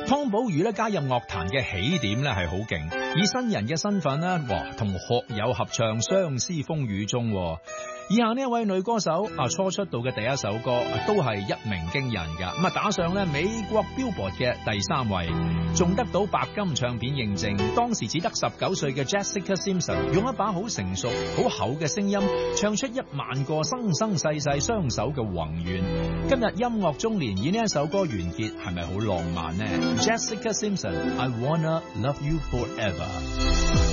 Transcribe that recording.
湯寶如咧加入樂壇嘅起點咧係好勁，以新人嘅身份咧，哇，同學友合唱《相思風雨中》。以下呢一位女歌手初出道嘅第一首歌都係一鳴驚人噶，咁打上咧美國 Billboard 嘅第3位，仲得到白金唱片認證。當時只得19歲嘅 Jessica Simpson 用一把好成熟、好厚嘅聲音，唱出1萬個生生世世相守嘅宏願。今日音樂中年以呢一首歌完結，係咪好浪漫呢？ Jessica Simpson I Wanna Love You Forever。